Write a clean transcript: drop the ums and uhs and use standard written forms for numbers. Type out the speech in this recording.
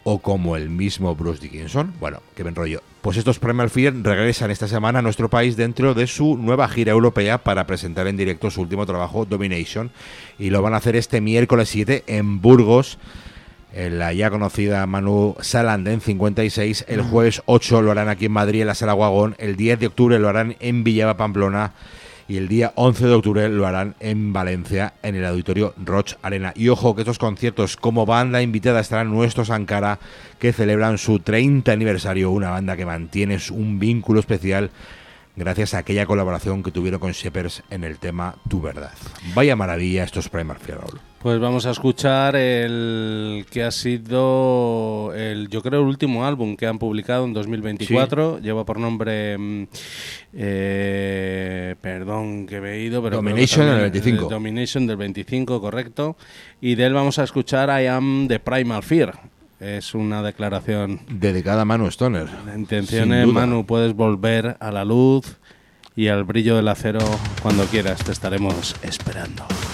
o como el mismo Bruce Dickinson. Bueno, qué buen rollo. Pues estos Primal Fear regresan esta semana a nuestro país dentro de su nueva gira europea para presentar en directo su último trabajo, Domination, y lo van a hacer este miércoles 7 en Burgos, en la ya conocida Manu Sala Andén 56. El jueves 8 lo harán aquí en Madrid en la Sala Guagón, el 10 de octubre lo harán en Villava, Pamplona, y el día 11 de octubre lo harán en Valencia, en el Auditorio Roig Arena. Y ojo que estos conciertos como banda invitada estarán nuestros Ankara, que celebran su 30 aniversario, una banda que mantiene un vínculo especial gracias a aquella colaboración que tuvieron con Shepherds en el tema Tu Verdad. Vaya maravilla estos Primal Fear, Raúl. Pues vamos a escuchar el que ha sido yo creo el último álbum que han publicado en 2024. Sí. Lleva por nombre perdón que me he ido, pero Domination del 25. Domination del 25, correcto. Y de él vamos a escuchar I Am the Primal Fear. Es una declaración dedicada a Manu Stoner. De intenciones, Manu, puedes volver a la luz y al brillo del acero cuando quieras. Te estaremos esperando.